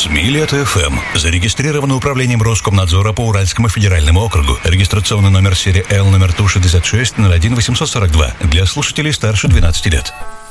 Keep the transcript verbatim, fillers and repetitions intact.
СМИ Лето-ФМ. Зарегистрировано управлением Роскомнадзора по Уральскому федеральному округу. Регистрационный номер серии Л номер Ту шестьдесят шесть ноль один восемьсот сорок два. Для слушателей старше двенадцати лет.